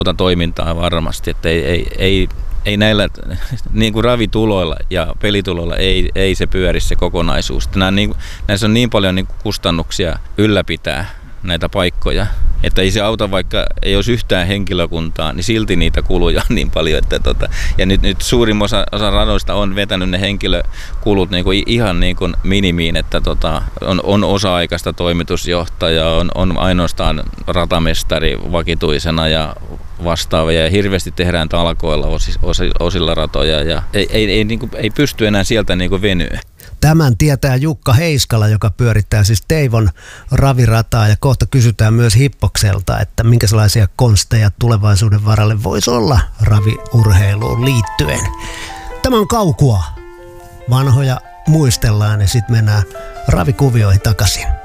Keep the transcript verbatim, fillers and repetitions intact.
toimintaa varmasti, että ei, ei, ei, ei näillä niin kuin ravituloilla ja pelituloilla ei, ei se pyöri se kokonaisuus. Nämä, niin, näissä on niin paljon niin kuin kustannuksia ylläpitää näitä paikkoja, että ei se auta, vaikka ei olisi yhtään henkilökuntaa, niin silti niitä kuluja on niin paljon. Että tota, ja nyt, nyt suurin osa, osa radoista on vetänyt ne henkilökulut niin kuin ihan niin kuin minimiin, että tota, on, on osa-aikaista toimitusjohtajaa, on, on ainoastaan ratamestari vakituisena ja vastaavia, ja hirveästi tehdään talkoilla osi, osi, osilla ratoja, ja ei, ei, ei, niin kuin, ei pysty enää sieltä niin kuin venyä. Tämän tietää Jukka Heiskala, joka pyörittää siis Teivon ravirataa, ja kohta kysytään myös Hippokselta, että minkälaisia konsteja tulevaisuuden varalle voisi olla raviurheiluun liittyen. Tämä on Kaukua. Vanhoja muistellaan ja sitten mennään ravikuvioihin takaisin.